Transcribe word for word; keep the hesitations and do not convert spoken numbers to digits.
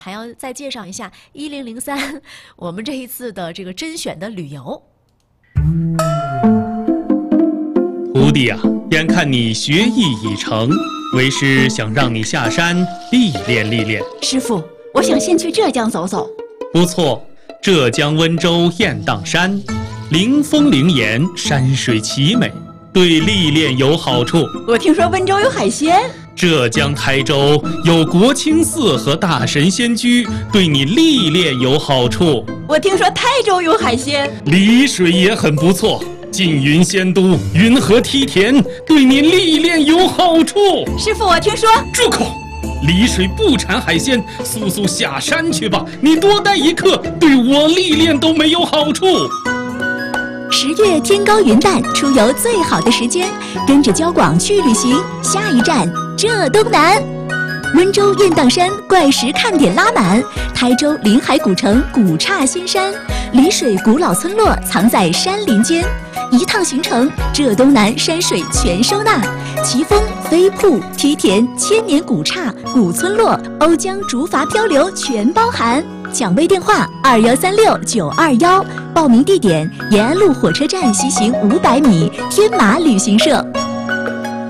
还要再介绍一下一零零三，我们这一次的这个甄选的旅游。 徒弟啊，眼看你学艺已成，为师想让你下山历练历练。 师傅，我想先去浙江走走。 不错，浙江温州雁荡山，灵峰灵岩，山水奇美，对历练有好处。 我听说温州有海鲜。 浙江台州有国清寺和大神仙居，对你历练有好处。 我听说台州有海鲜。 丽水也很不错，缙云仙都，云河梯田，对你历练有好处。 师傅，我听说…… 住口！丽水不产海鲜，速速下山去吧！你多待一刻，对我历练都没有好处。 十月天高云淡，出游最好的时间，跟着交广去旅行。下一站浙东南，温州雁荡山怪石看点拉满，台州临海古城古刹仙山，丽水古老村落藏在山林间。一趟行程，浙东南山水全收纳，奇峰、飞瀑、梯田、千年古刹、古村落、瓯江竹筏漂流全包含。抢位电话二幺三六九二幺，报名地点延安路火车站西行五百米，天马旅行社。